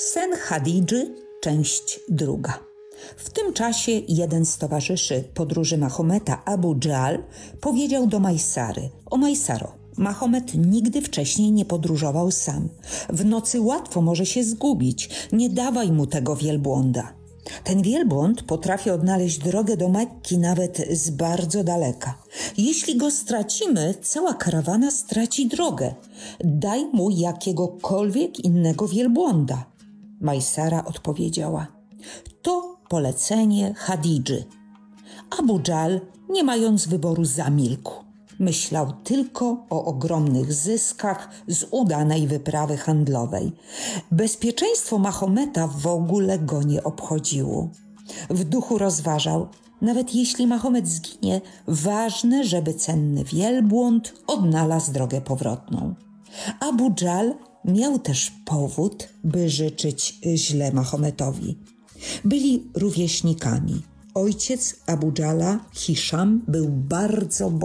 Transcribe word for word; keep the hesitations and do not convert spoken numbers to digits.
Sen Chadidży, część druga. W tym czasie jeden z towarzyszy podróży Mahometa, Abu Dżal, powiedział do Majsary: O Majsaro, Mahomet nigdy wcześniej nie podróżował sam. W nocy łatwo może się zgubić. Nie dawaj mu tego wielbłąda. Ten wielbłąd potrafi odnaleźć drogę do Mekki nawet z bardzo daleka. Jeśli go stracimy, cała karawana straci drogę. Daj mu jakiegokolwiek innego wielbłąda. Majsara odpowiedziała: To polecenie Chadidży. Abu Dżal, nie mając wyboru, zamilkł. Myślał tylko o ogromnych zyskach z udanej wyprawy handlowej. Bezpieczeństwo Mahometa w ogóle go nie obchodziło. W duchu rozważał: nawet jeśli Mahomet zginie, ważne, żeby cenny wielbłąd odnalazł drogę powrotną. Abu Dżal miał też powód, by życzyć źle Mahometowi. Byli rówieśnikami. Ojciec Abu Dżala, Hiszam, był bardzo bogaty.